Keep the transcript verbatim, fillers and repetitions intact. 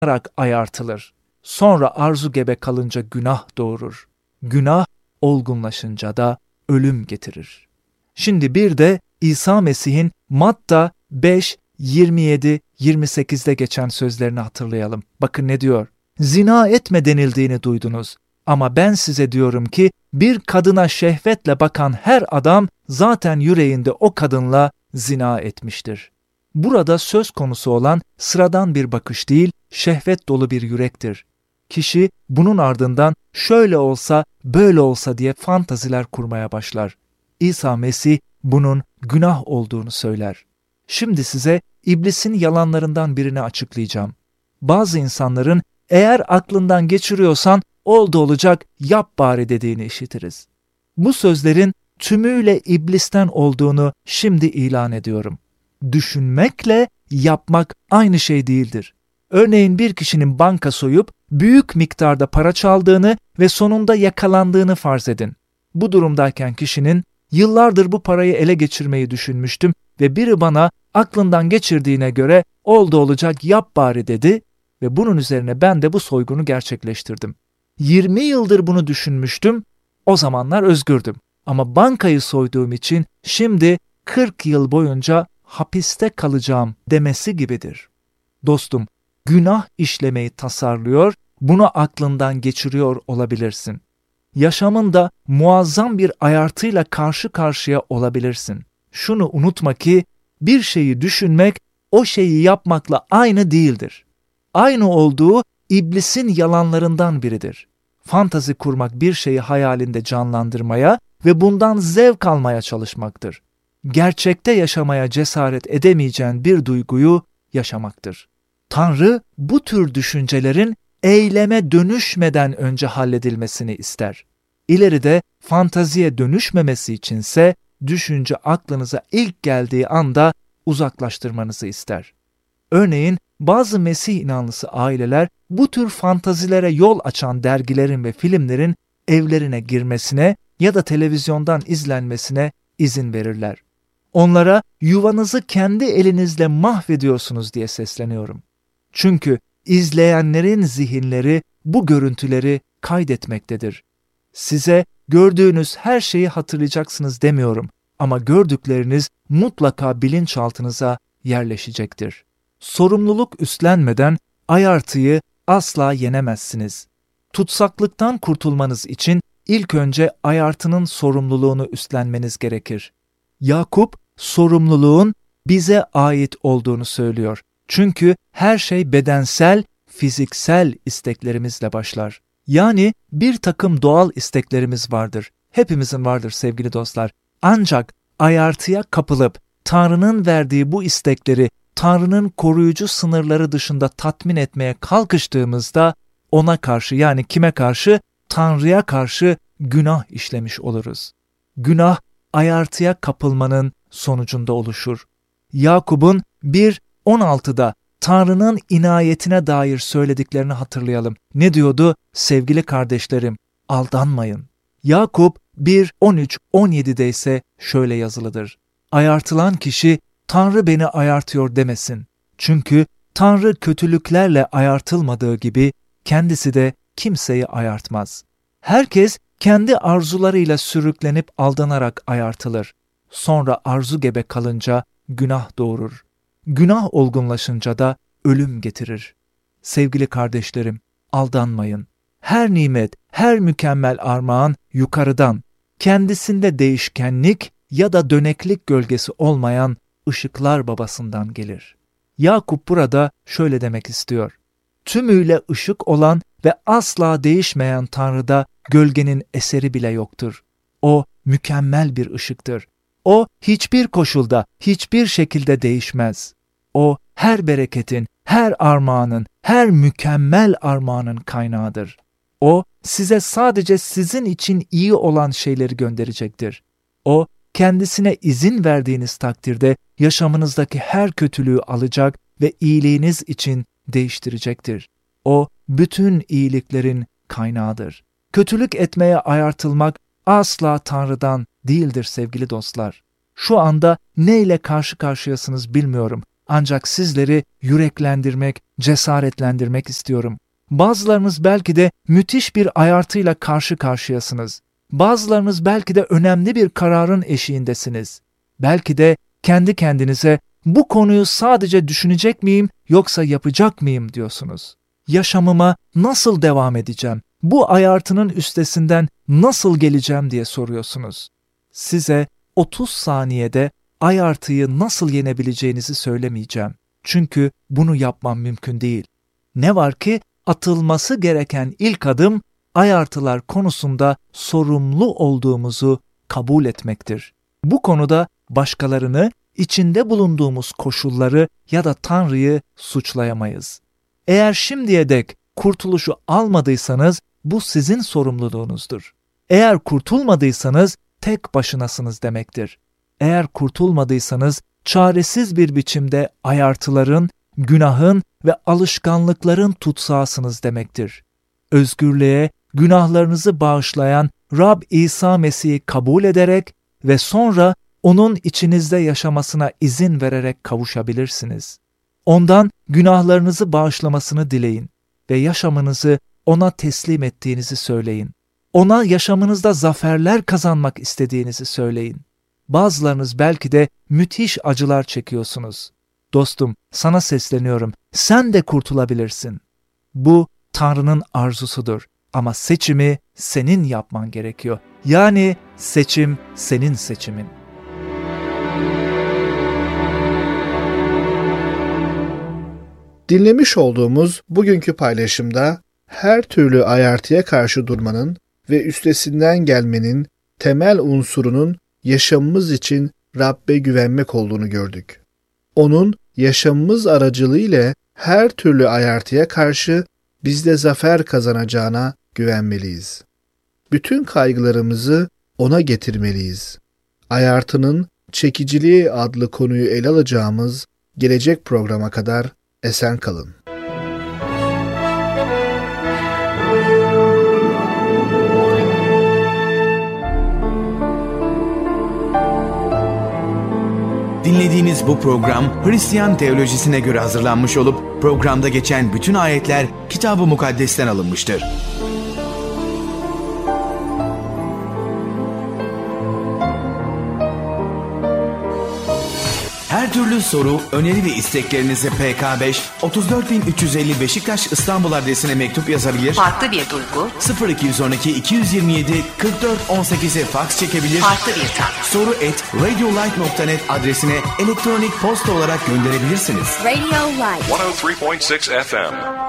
ayartılır. Sonra arzu gebe kalınca günah doğurur. Günah olgunlaşınca da ölüm getirir. Şimdi bir de İsa Mesih'in Matta beş yirmi yedi yirmi sekizde geçen sözlerini hatırlayalım. Bakın ne diyor? Zina etme denildiğini duydunuz. Ama ben size diyorum ki bir kadına şehvetle bakan her adam zaten yüreğinde o kadınla zina etmiştir. Burada söz konusu olan sıradan bir bakış değil, şehvet dolu bir yürektir. Kişi bunun ardından şöyle olsa, böyle olsa diye fantaziler kurmaya başlar. İsa Mesih bunun günah olduğunu söyler. Şimdi size iblisin yalanlarından birini açıklayacağım. Bazı insanların eğer aklından geçiriyorsan oldu olacak yap bari dediğini işitiriz. Bu sözlerin tümüyle iblisten olduğunu şimdi ilan ediyorum. Düşünmekle yapmak aynı şey değildir. Örneğin bir kişinin banka soyup büyük miktarda para çaldığını ve sonunda yakalandığını farz edin. Bu durumdayken kişinin yıllardır bu parayı ele geçirmeyi düşünmüştüm ve biri bana aklından geçirdiğine göre oldu olacak yap bari dedi ve bunun üzerine ben de bu soygunu gerçekleştirdim. yirmi yıldır bunu düşünmüştüm, o zamanlar özgürdüm. Ama bankayı soyduğum için şimdi kırk yıl boyunca hapiste kalacağım demesi gibidir. Dostum, günah işlemeyi tasarlıyor, bunu aklından geçiriyor olabilirsin. Yaşamında muazzam bir ayartıyla karşı karşıya olabilirsin. Şunu unutma ki bir şeyi düşünmek o şeyi yapmakla aynı değildir. Aynı olduğu iblisin yalanlarından biridir. Fantazi kurmak bir şeyi hayalinde canlandırmaya ve bundan zevk almaya çalışmaktır. Gerçekte yaşamaya cesaret edemeyeceğin bir duyguyu yaşamaktır. Tanrı bu tür düşüncelerin eyleme dönüşmeden önce halledilmesini ister. İleride fantaziye dönüşmemesi içinse düşünce aklınıza ilk geldiği anda uzaklaştırmanızı ister. Örneğin bazı Mesih inanlısı aileler bu tür fantazilere yol açan dergilerin ve filmlerin evlerine girmesine ya da televizyondan izlenmesine izin verirler. Onlara yuvanızı kendi elinizle mahvediyorsunuz diye sesleniyorum. Çünkü izleyenlerin zihinleri bu görüntüleri kaydetmektedir. Size gördüğünüz her şeyi hatırlayacaksınız demiyorum ama gördükleriniz mutlaka bilinçaltınıza yerleşecektir. Sorumluluk üstlenmeden ayartıyı asla yenemezsiniz. Tutsaklıktan kurtulmanız için ilk önce ayartının sorumluluğunu üstlenmeniz gerekir. Yakup, sorumluluğun bize ait olduğunu söylüyor. Çünkü her şey bedensel, fiziksel isteklerimizle başlar. Yani bir takım doğal isteklerimiz vardır. Hepimizin vardır sevgili dostlar. Ancak ayartıya kapılıp Tanrı'nın verdiği bu istekleri Tanrı'nın koruyucu sınırları dışında tatmin etmeye kalkıştığımızda ona karşı, yani kime karşı? Tanrı'ya karşı günah işlemiş oluruz. Günah ayartıya kapılmanın sonucunda oluşur. Yakup'un bir on altıda Tanrı'nın inayetine dair söylediklerini hatırlayalım. Ne diyordu? Sevgili kardeşlerim, aldanmayın. Yakup bir on üç on yedide ise şöyle yazılıdır. Ayartılan kişi Tanrı beni ayartıyor demesin. Çünkü Tanrı kötülüklerle ayartılmadığı gibi kendisi de kimseyi ayartmaz. Herkes kendi arzularıyla sürüklenip aldanarak ayartılır. Sonra arzu gebe kalınca günah doğurur. Günah olgunlaşınca da ölüm getirir. Sevgili kardeşlerim, aldanmayın. Her nimet, her mükemmel armağan yukarıdan, kendisinde değişkenlik ya da döneklik gölgesi olmayan ışıklar babasından gelir. Yakup burada şöyle demek istiyor. Tümüyle ışık olan ve asla değişmeyen Tanrı'da gölgenin eseri bile yoktur. O mükemmel bir ışıktır. O hiçbir koşulda, hiçbir şekilde değişmez. O her bereketin, her armağanın, her mükemmel armağanın kaynağıdır. O size sadece sizin için iyi olan şeyleri gönderecektir. O kendisine izin verdiğiniz takdirde yaşamınızdaki her kötülüğü alacak ve iyiliğiniz için değiştirecektir. O bütün iyiliklerin kaynağıdır. Kötülük etmeye ayartılmak asla Tanrı'dan değildir sevgili dostlar. Şu anda neyle karşı karşıyasınız bilmiyorum Ancak sizleri yüreklendirmek, cesaretlendirmek istiyorum. Bazılarınız belki de müthiş bir ayartıyla karşı karşıyasınız. Bazılarınız belki de önemli bir kararın eşiğindesiniz. Belki de kendi kendinize bu konuyu sadece düşünecek miyim yoksa yapacak mıyım diyorsunuz. Yaşamıma nasıl devam edeceğim? Bu ayartının üstesinden nasıl geleceğim diye soruyorsunuz. Size otuz saniyede ayartıyı nasıl yenebileceğinizi söylemeyeceğim. Çünkü bunu yapmam mümkün değil. Ne var ki atılması gereken ilk adım ayartılar konusunda sorumlu olduğumuzu kabul etmektir. Bu konuda başkalarını, içinde bulunduğumuz koşulları ya da Tanrı'yı suçlayamayız. Eğer şimdiye dek kurtuluşu almadıysanız bu sizin sorumluluğunuzdur. Eğer kurtulmadıysanız tek başınasınız demektir. Eğer kurtulmadıysanız çaresiz bir biçimde ayartıların, günahın ve alışkanlıkların tutsağısınız demektir. Özgürlüğe, günahlarınızı bağışlayan Rab İsa Mesih'i kabul ederek ve sonra onun içinizde yaşamasına izin vererek kavuşabilirsiniz. Ondan günahlarınızı bağışlamasını dileyin ve yaşamınızı ona teslim ettiğinizi söyleyin. Ona yaşamınızda zaferler kazanmak istediğinizi söyleyin. Bazılarınız belki de müthiş acılar çekiyorsunuz. Dostum, sana sesleniyorum. Sen de kurtulabilirsin. Bu Tanrı'nın arzusudur ama seçimi senin yapman gerekiyor. Yani seçim senin seçimin. Dinlemiş olduğumuz bugünkü paylaşımda her türlü ayartıya karşı durmanın ve üstesinden gelmenin temel unsurunun yaşamımız için Rabbe güvenmek olduğunu gördük. Onun yaşamımız aracılığıyla her türlü ayartıya karşı bizde zafer kazanacağına güvenmeliyiz. Bütün kaygılarımızı ona getirmeliyiz. Ayartının çekiciliği adlı konuyu ele alacağımız gelecek programa kadar esen kalın. Dinlediğiniz bu program Hristiyan teolojisine göre hazırlanmış olup programda geçen bütün ayetler Kitab-ı Mukaddes'ten alınmıştır. Her türlü soru, öneri ve isteklerinizi P K beş otuz dört bin üç yüz elli Beşiktaş İstanbul adresine mektup yazabilir. Farklı bir duygu. sıfır iki on iki iki yüz yirmi yedi kırk dört on sekize faks çekebilir. Farklı bir tat. Soru et radiolight nokta net adresine elektronik posta olarak gönderebilirsiniz. Radio Light one oh three point six F M